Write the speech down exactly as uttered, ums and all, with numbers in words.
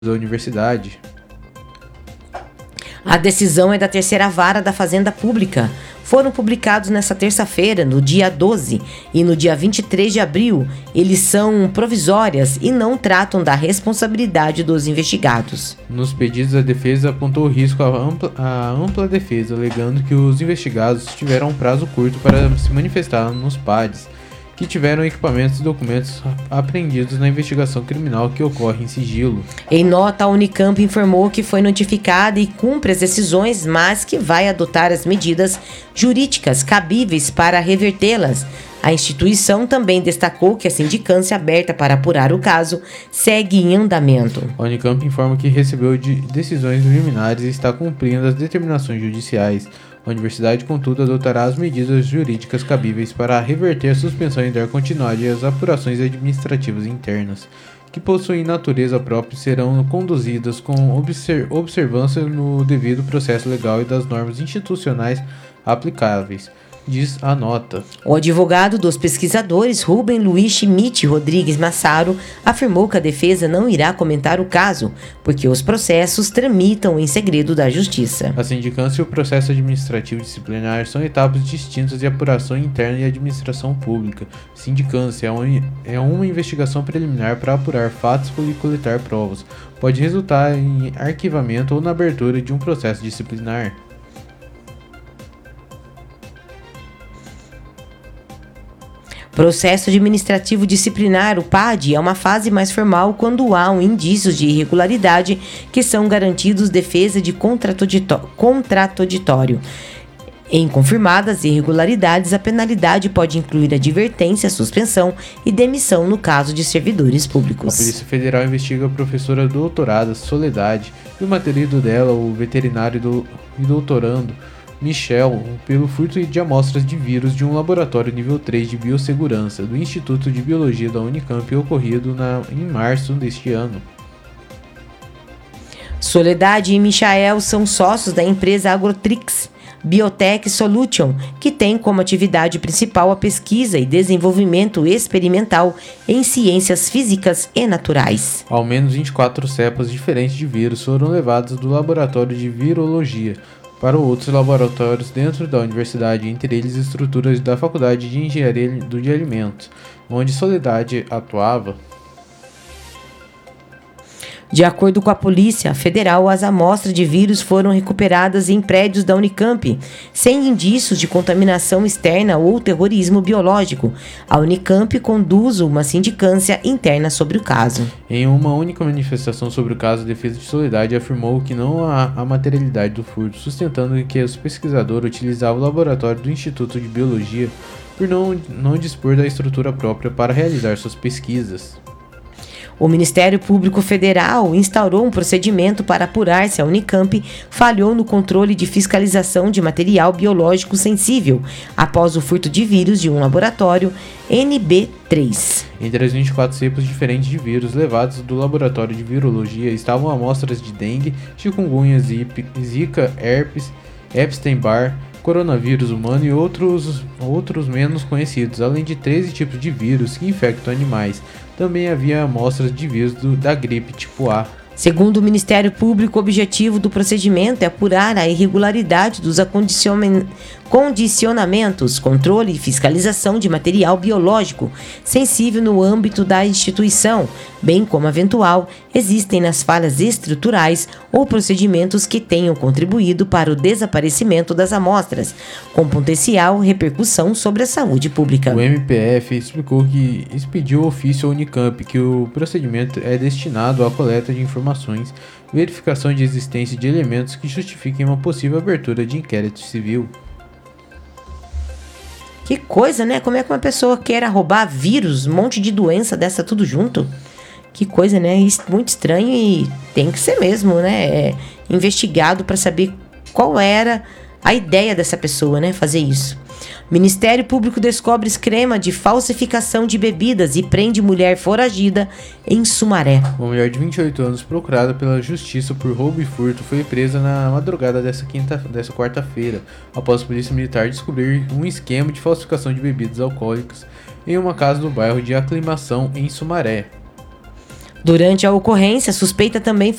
da universidade. A decisão é da terceira vara da Fazenda Pública. Foram publicados nesta terça-feira, no dia doze, e no dia vinte e três de abril. Eles são provisórias e não tratam da responsabilidade dos investigados. Nos pedidos, a defesa apontou o risco à ampla, à ampla defesa, alegando que os investigados tiveram um prazo curto para se manifestar nos P A Ds, que tiveram equipamentos e documentos apreendidos na investigação criminal que ocorre em sigilo. Em nota, a Unicamp informou que foi notificada e cumpre as decisões, mas que vai adotar as medidas jurídicas cabíveis para revertê-las. A instituição também destacou que a sindicância aberta para apurar o caso segue em andamento. A Unicamp informa que recebeu de decisões liminares e está cumprindo as determinações judiciais. A universidade, contudo, adotará as medidas jurídicas cabíveis para reverter a suspensão e dar continuidade às apurações administrativas internas, que possuem natureza própria e serão conduzidas com obser- observância no devido processo legal e das normas institucionais aplicáveis, diz a nota. O advogado dos pesquisadores, Rubem Luiz Schmidt Rodrigues Massaro, afirmou que a defesa não irá comentar o caso, porque os processos tramitam em segredo da justiça. A sindicância e o processo administrativo disciplinar são etapas distintas de apuração interna e administração pública. Sindicância é uma, é uma investigação preliminar para apurar fatos e coletar provas. Pode resultar em arquivamento ou na abertura de um processo disciplinar. Processo administrativo disciplinar, o P A D, é uma fase mais formal quando há um indícios de irregularidade que são garantidos defesa de contraditório. Em confirmadas irregularidades, a penalidade pode incluir advertência, suspensão e demissão no caso de servidores públicos. A Polícia Federal investiga a professora doutorada Soledade e o marido dela, o veterinário do, e doutorando Michel, pelo furto de amostras de vírus de um laboratório nível três de biossegurança do Instituto de Biologia da Unicamp, ocorrido na, em março deste ano. Soledade e Michael são sócios da empresa Agrotrix Biotech Solution, que tem como atividade principal a pesquisa e desenvolvimento experimental em ciências físicas e naturais. Ao menos vinte e quatro cepas diferentes de vírus foram levadas do laboratório de virologia para outros laboratórios dentro da universidade, entre eles estruturas da Faculdade de Engenharia de Alimentos, onde Soledade atuava. De acordo com a Polícia Federal, as amostras de vírus foram recuperadas em prédios da Unicamp, sem indícios de contaminação externa ou terrorismo biológico. A Unicamp conduz uma sindicância interna sobre o caso. Em uma única manifestação sobre o caso, a defesa de Soledade afirmou que não há a materialidade do furto, sustentando que os pesquisadores utilizavam o laboratório do Instituto de Biologia por não, não dispor da estrutura própria para realizar suas pesquisas. O Ministério Público Federal instaurou um procedimento para apurar se a Unicamp falhou no controle de fiscalização de material biológico sensível após o furto de vírus de um laboratório N B três. Entre as vinte e quatro cepas diferentes de vírus levados do laboratório de virologia estavam amostras de dengue, chikungunya, zika, herpes, Epstein-Barr, coronavírus humano e outros, outros menos conhecidos, além de treze tipos de vírus que infectam animais. Também havia amostras de vírus do, da gripe tipo A. Segundo o Ministério Público, o objetivo do procedimento é apurar a irregularidade dos condicionamentos, controle e fiscalização de material biológico sensível no âmbito da instituição, bem como eventual existem nas falhas estruturais ou procedimentos que tenham contribuído para o desaparecimento das amostras, com potencial repercussão sobre a saúde pública. O M P F explicou que expediu ofício à Unicamp que o procedimento é destinado à coleta de informações, verificação de existência de elementos que justifiquem uma possível abertura de inquérito civil. Que coisa, né? Como é que uma pessoa quer roubar vírus, um monte de doença dessa tudo junto? Que coisa, né? Isso muito estranho e tem que ser mesmo, né? É investigado para saber qual era a ideia dessa pessoa, né? Fazer isso. Ministério Público descobre esquema de falsificação de bebidas e prende mulher foragida em Sumaré. Uma mulher de vinte e oito anos, procurada pela justiça por roubo e furto, foi presa na madrugada dessa, quinta, dessa quarta-feira, após a polícia militar descobrir um esquema de falsificação de bebidas alcoólicas em uma casa do bairro de Aclimação, em Sumaré. Durante a ocorrência, a suspeita também